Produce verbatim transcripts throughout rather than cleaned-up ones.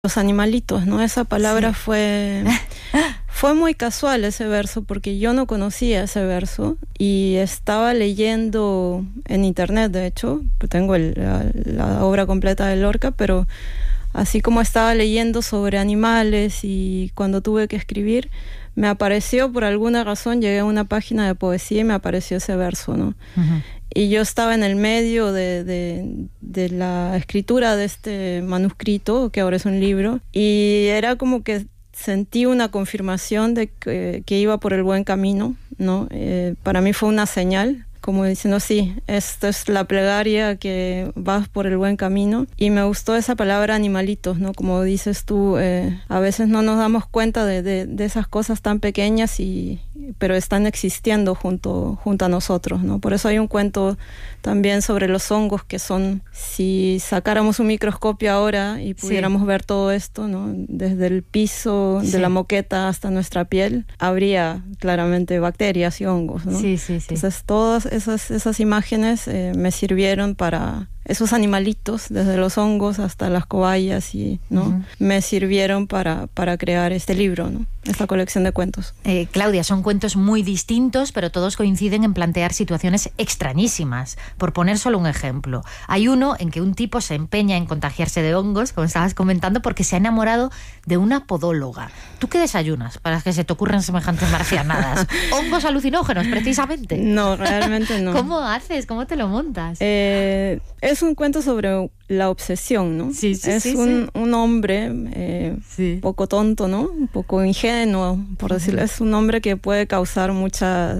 Los animalitos, ¿no? Esa palabra sí. fue, fue muy casual ese verso, porque yo no conocía ese verso y estaba leyendo en internet, de hecho, tengo el, la, la obra completa de Lorca, pero así como estaba leyendo sobre animales y cuando tuve que escribir, me apareció, por alguna razón, llegué a una página de poesía y me apareció ese verso, ¿no? Uh-huh. Y yo estaba en el medio de, de, de la escritura de este manuscrito, que ahora es un libro, y era como que sentí una confirmación de que, que iba por el buen camino, ¿no? Eh, para mí fue una señal, como diciendo, sí, esto es la plegaria, que vas por el buen camino. Y me gustó esa palabra animalitos, ¿no? Como dices tú, eh, a veces no nos damos cuenta de, de, de esas cosas tan pequeñas, y, pero están existiendo junto, junto a nosotros, ¿no? Por eso hay un cuento también sobre los hongos, que son, si sacáramos un microscopio ahora y pudiéramos sí. ver todo esto, ¿no? Desde el piso, sí. de la moqueta hasta nuestra piel, habría claramente bacterias y hongos, ¿no? Sí, sí, sí. Entonces todas esas, esas imágenes eh, me sirvieron para... Esos animalitos, desde los hongos hasta las cobayas, y, ¿no? Uh-huh. me sirvieron para, para crear este libro, ¿no? Esta colección de cuentos. Eh, Claudia, son cuentos muy distintos, pero todos coinciden en plantear situaciones extrañísimas. Por poner solo un ejemplo, hay uno en que un tipo se empeña en contagiarse de hongos, como estabas comentando, porque se ha enamorado de una podóloga. ¿Tú qué desayunas para que se te ocurran semejantes marcianadas? ¿Hongos alucinógenos, precisamente? No, realmente no. ¿Cómo haces? ¿Cómo te lo montas? Eh... Es un cuento sobre la obsesión, ¿no? Sí, sí, es sí, un, sí. un hombre eh, sí. poco tonto, ¿no? Un poco ingenuo, por uh-huh. decirlo. Es un hombre que puede causar mucha...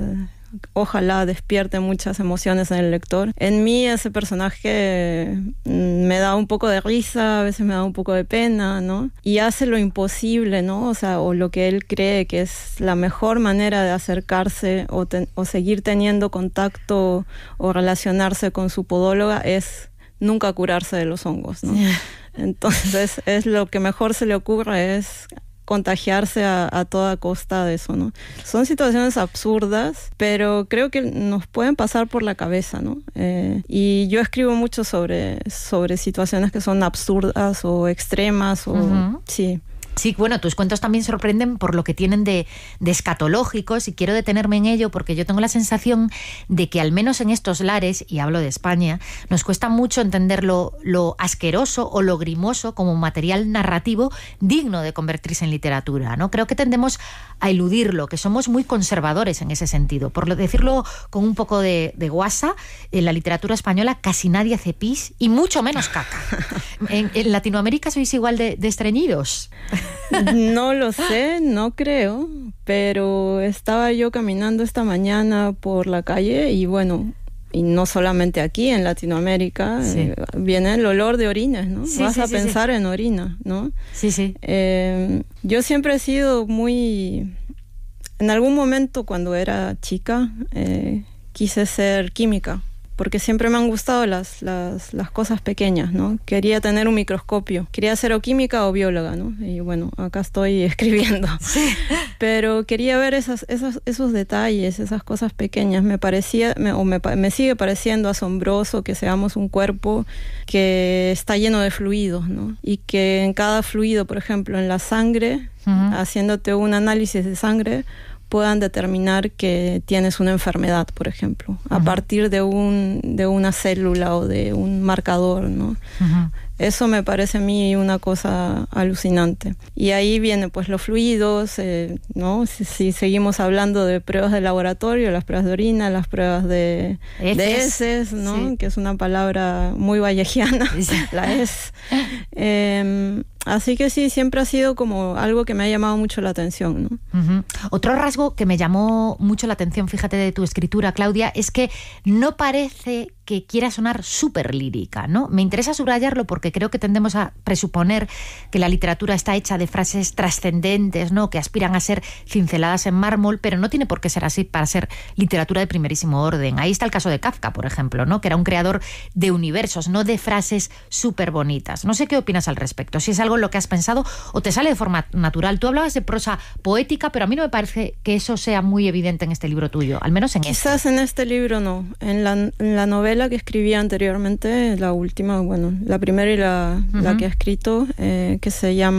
Ojalá despierte muchas emociones en el lector. En mí ese personaje me da un poco de risa, a veces me da un poco de pena, ¿no? Y hace lo imposible, ¿no? O sea, o lo que él cree que es la mejor manera de acercarse o, ten, o seguir teniendo contacto o relacionarse con su podóloga es nunca curarse de los hongos, ¿no? Entonces, es lo que mejor se le ocurre es contagiarse a, a toda costa de eso, ¿no? Son situaciones absurdas, pero creo que nos pueden pasar por la cabeza, ¿no? Eh, y yo escribo mucho sobre, sobre situaciones que son absurdas o extremas, o uh-huh. sí. Sí, bueno, tus cuentos también sorprenden por lo que tienen de, de escatológicos, y quiero detenerme en ello porque yo tengo la sensación de que al menos en estos lares, y hablo de España, nos cuesta mucho entender lo, lo asqueroso o lo grimoso como un material narrativo digno de convertirse en literatura, ¿no? Creo que tendemos a eludirlo, que somos muy conservadores en ese sentido. Por decirlo con un poco de, de guasa, en la literatura española casi nadie hace pis y mucho menos caca. ¿En, en Latinoamérica sois igual de, de estreñidos? No lo sé, no creo, pero estaba yo caminando esta mañana por la calle y bueno, y no solamente aquí en Latinoamérica, sí. eh, viene el olor de orinas, ¿no? Sí, Vas sí, a sí, pensar sí. en orina, ¿no? Sí, sí. Eh, yo siempre he sido muy... En algún momento cuando era chica eh, quise ser química, porque siempre me han gustado las, las, las cosas pequeñas, ¿no? Quería tener un microscopio. Quería ser o química o bióloga, ¿no? Y bueno, acá estoy escribiendo. Sí. Pero quería ver esas, esas, esos detalles, esas cosas pequeñas. Me parecía, me, o me, me sigue pareciendo asombroso que seamos un cuerpo que está lleno de fluidos, ¿no? Y que en cada fluido, por ejemplo, en la sangre, uh-huh. haciéndote un análisis de sangre, puedan determinar que tienes una enfermedad, por ejemplo, uh-huh. a partir de un de una célula o de un marcador, ¿no? Uh-huh. Eso me parece a mí una cosa alucinante. Y ahí vienen pues los fluidos, eh, ¿no? Si, si seguimos hablando de pruebas de laboratorio, las pruebas de orina, las pruebas de heces, de heces, ¿no? Sí. Que es una palabra muy vallejiana, sí. la hez. Eh, así que sí, siempre ha sido como algo que me ha llamado mucho la atención, ¿no? Uh-huh. Otro rasgo que me llamó mucho la atención, fíjate, de tu escritura, Claudia, es que no parece que quiera sonar súper lírica, ¿no? Me interesa subrayarlo porque creo que tendemos a presuponer que la literatura está hecha de frases trascendentes, ¿no? Que aspiran a ser cinceladas en mármol, pero no tiene por qué ser así para ser literatura de primerísimo orden. Ahí está el caso de Kafka, por ejemplo, ¿no? Que era un creador de universos, no de frases súper bonitas. No sé qué opinas al respecto, si es algo en lo que has pensado o te sale de forma natural. Tú hablabas de prosa poética, pero a mí no me parece que eso sea muy evidente en este libro tuyo, al menos en Quizás este. en este libro no. En la, en la novela novela que escribí anteriormente, la última, bueno, la primera y la, uh-huh. la que he escrito, eh, que se llama